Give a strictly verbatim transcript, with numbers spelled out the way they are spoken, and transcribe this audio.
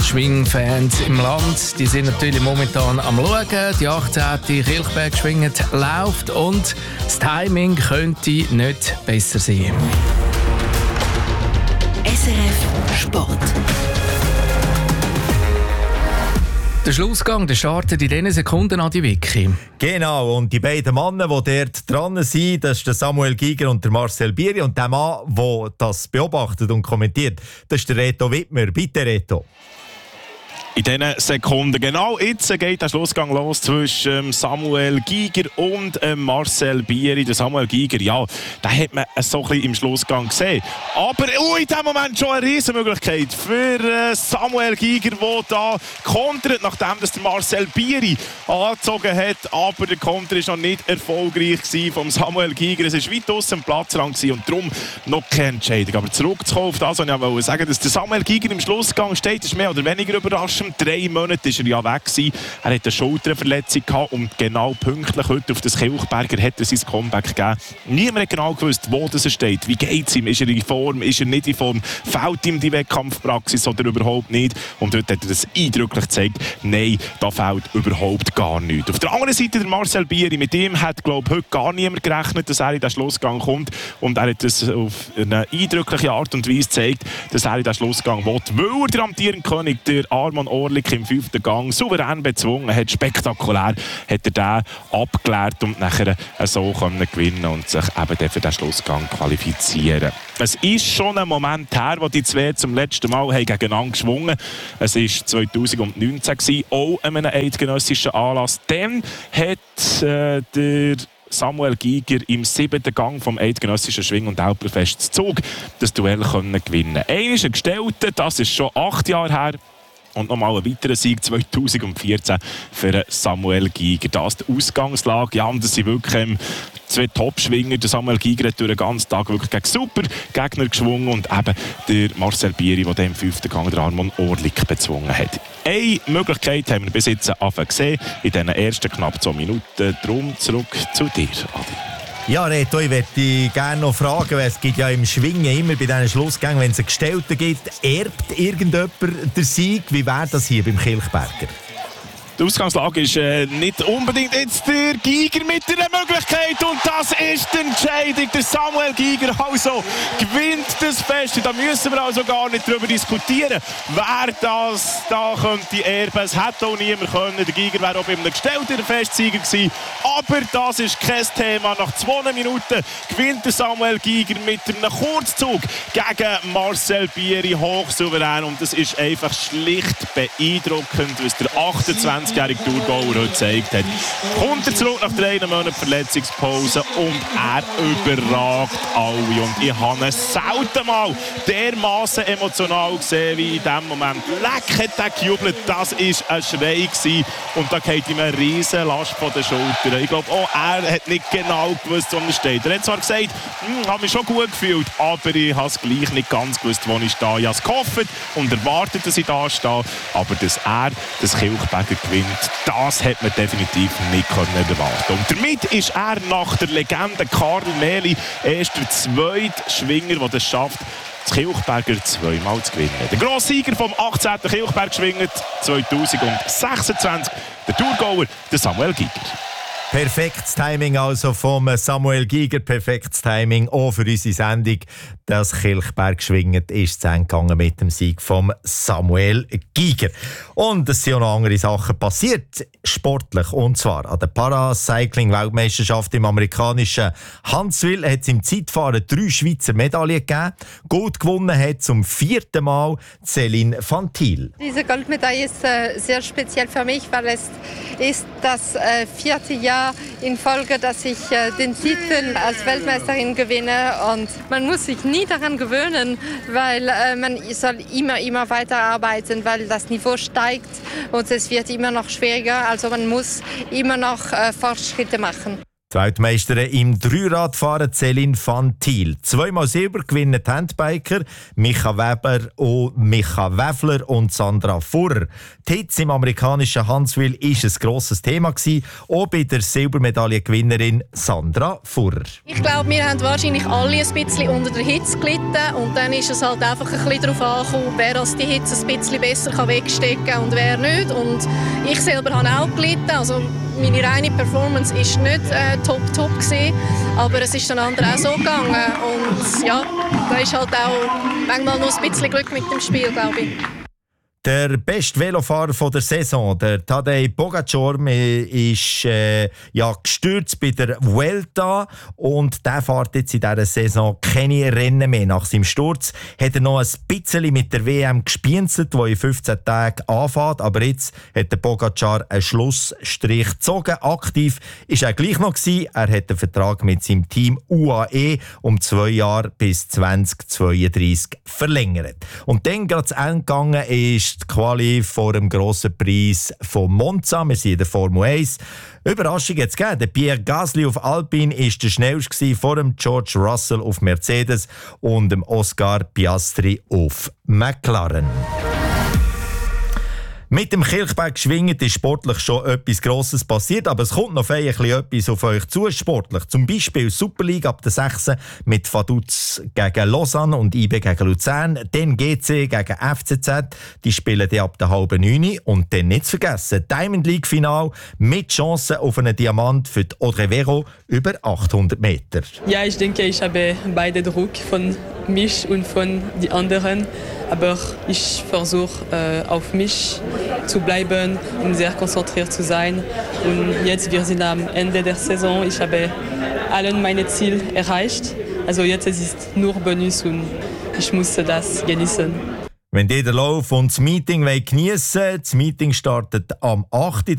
Schwingfans im Land, die sind natürlich momentan am Schauen. Die achtzehnte Kilchberg-Schwingen läuft und das Timing könnte nicht besser sein. S R F Sport. Der Schlussgang der startet in diesen Sekunden an die Wiki. Genau, und die beiden Männer, die dort dran sind, das ist der Samuel Giger und der Marcel Bieri. Und der Mann, der das beobachtet und kommentiert, das ist der Reto Wittmer. Bitte, Reto. In diesen Sekunden, genau jetzt geht der Schlussgang los zwischen Samuel Giger und Marcel Bieri. Der Samuel Giger, ja, den hat man so ein bisschen im Schlussgang gesehen. Aber oh, in diesem Moment schon eine Riesenmöglichkeit für Samuel Giger, der da kontert, nachdem das der Marcel Bieri angezogen hat. Aber der Konter war noch nicht erfolgreich vom Samuel Giger. Es war weit aus dem Platzrang und darum noch keine Entscheidung. Aber zurückzukommen auf das, was ich wollte sagen, dass der Samuel Giger im Schlussgang steht, ist mehr oder weniger überraschend. Drei Monate war er ja weg gewesen. Er hatte eine Schulterverletzung gehabt und genau pünktlich heute auf das Kilchberger hat er sein Comeback gegeben. Niemand hat genau gewusst, wo das steht. Wie geht es ihm? Ist er in Form? Ist er nicht in Form? Fehlt ihm die Wettkampfpraxis oder überhaupt nicht? Und heute hat er das eindrücklich gezeigt. Nein, da fehlt überhaupt gar nichts. Auf der anderen Seite der Marcel Bieri. Mit ihm hat, glaube ich, heute gar niemand gerechnet, dass er in den Schlussgang kommt. Und er hat das auf eine eindrückliche Art und Weise gezeigt, dass er in den Schlussgang will. Weil er der amtierende König, der Arman Orlik, im fünften Gang souverän bezwungen hat. Spektakulär hat er den abgeklärt und nachher so können gewinnen und sich eben für den Schlussgang qualifizieren. Es ist schon ein Moment her, wo die zwei zum letzten Mal haben gegeneinander geschwungen haben. Es war zwanzig neunzehn, auch an einem eidgenössischen Anlass. Dann hat äh, der Samuel Giger im siebten Gang vom eidgenössischen Schwing- und Älplerfestzug das Duell können gewinnen. Einer ist ein Gestellter, das ist schon acht Jahre her. Und nochmal ein weiterer Sieg zwanzig vierzehn für Samuel Giger. Das ist die Ausgangslage. Ja, und das sind wirklich ähm, zwei Top-Schwinger. Der Samuel Giger hat durch den ganzen Tag wirklich gegen super Gegner geschwungen. Und eben der Marcel Bieri, der im fünften Gang der Arman Orlik bezwungen hat. Eine Möglichkeit haben wir bis jetzt gesehen in diesen ersten knapp zwei Minuten. Darum zurück zu dir, Adi. Ja, Reto, ich würde dich gerne noch fragen, weil es gibt ja im Schwingen immer bei diesen Schlussgängen, wenn es einen Gestellten gibt, erbt irgendjemand den Sieg? Wie wäre das hier beim Kilchberger? Die Ausgangslage ist äh, nicht unbedingt jetzt der Giger mit einer Möglichkeit und das ist die Entscheidung. Der Samuel Giger also gewinnt das Fest. Da müssen wir also gar nicht darüber diskutieren, wer das da könnte erben. Es hätte auch niemand können. Der Giger wäre auch bei einem gestellten Festsieger gewesen. Aber das ist kein Thema. Nach zwei Minuten gewinnt der Samuel Giger mit einem Kurzzug gegen Marcel Bieri hochsouverän. Und das ist einfach schlicht beeindruckend, was der achtundzwanzigjährige Thurgauer heute gezeigt hat. Kommt er zurück nach drei Monaten Verletzungspause und er überragt alle. Und ich habe ihn selten mal dermaßen emotional gesehen wie in diesem Moment. Leck hat er gejubelt, das war ein Schrei gewesen. Und da geht ihm eine riesen Last von den Schultern. Ich glaube, auch er hat nicht genau gewusst, wo er steht. Er hat zwar gesagt, hm, habe mich schon gut gefühlt, aber ich habe es gleich nicht ganz gewusst, wo ich stehe. Ich habe es gehofft und erwartet, dass ich da stehe. Aber dass er das Kilchberger gewinnt, das hat man definitiv nicht erwarten. Und damit ist er nach der Legende Karl Mehli erst der zweite Schwinger, der es schafft, das Kilchberger zweimal zu gewinnen. Der grosse Sieger vom achtzehnten Kilchberg-Schwingen zwanzig sechsundzwanzig, der Thurgauer, der Samuel Giger. Perfektes Timing also vom Samuel Giger, perfektes Timing auch für unsere Sendung. Das Kilchberg schwingend ist zu Ende gegangen mit dem Sieg vom Samuel Giger. Und es sind auch noch andere Sachen passiert, sportlich. Und zwar an der Paracycling-Weltmeisterschaft im amerikanischen Huntsville hat es im Zeitfahren drei Schweizer Medaillen gegeben. Gold gewonnen hat zum vierten Mal Céline van Thiel. Diese Goldmedaille ist äh, sehr speziell für mich, weil es ist das äh, vierte Jahr in Folge, dass ich äh, den Titel als Weltmeisterin gewinne. Und man muss sich nie daran gewöhnen, weil äh, man soll immer, immer weiterarbeiten, weil das Niveau steigt und es wird immer noch schwieriger. Also man muss immer noch äh, Fortschritte machen. Die Weltmeisterin im Dreiradfahren Céline van Thiel. Zweimal Silber gewinnen die Handbiker Micha Weber und Micha Weffler und Sandra Furrer. Die Hitze im amerikanischen Huntsville war ein grosses Thema, auch bei der Silbermedaillengewinnerin Sandra Furrer. Ich glaube, wir haben wahrscheinlich alle ein bisschen unter der Hitze gelitten und dann ist es halt einfach ein bisschen darauf angekommen, wer als die Hitze ein bisschen besser wegstecken kann und wer nicht. Und ich selber habe auch gelitten. Also meine reine Performance war nicht äh, top top gewesen, aber es ist den anderen auch so gegangen und ja, da ist halt auch manchmal noch ein bisschen Glück mit dem Spiel, glaube ich. Der beste Velofahrer von der Saison, der Tadej Pogačar, ist äh, ja, gestürzt bei der Vuelta und der fährt jetzt in dieser Saison keine Rennen mehr. Nach seinem Sturz hat er noch ein bisschen mit der W M gespienzelt, die in fünfzehn Tagen anfängt, aber jetzt hat der Pogačar einen Schlussstrich gezogen. Aktiv ist er gleich noch gewesen. Er hat den Vertrag mit seinem Team U A E um zwei Jahre bis zwanzig zweiunddreißig verlängert. Und dann gerade zu Ende gegangen ist die Quali vor dem grossen Preis von Monza. Wir sind in der Formel eins. Überraschung hat es gegeben. Der Pierre Gasly auf Alpine war der schnellste vor dem George Russell auf Mercedes und dem Oscar Piastri auf McLaren. Mit dem Kilchberg schwingend ist sportlich schon etwas Grosses passiert, aber es kommt noch etwas auf euch zu sportlich. Zum Beispiel Super League ab der sechs mit Vaduz gegen Lausanne und I B gegen Luzern, dann G C gegen F C Z, die spielen dann ab der halben neun und dann nicht zu vergessen, Diamond League Final mit Chancen auf einen Diamant für die Audrey Vero über achthundert Meter. Ja, ich denke, ich habe beide Druck von mich und von den anderen. Aber ich versuche äh, auf mich zu bleiben und sehr konzentriert zu sein. Und jetzt wir sind am Ende der Saison. Ich habe alle meine Ziele erreicht. Also jetzt ist es nur Bonus und ich musste das genießen. Wenn ihr den Lauf und das Meeting geniessen wollt, das Meeting startet am achten